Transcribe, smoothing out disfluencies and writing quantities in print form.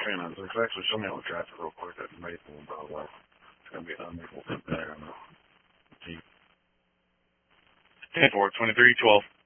Shannon. There's actually show me on the traffic real quick at Maple, by the way. It's going to be Maple there on the Jeep. 10-4, 23-12.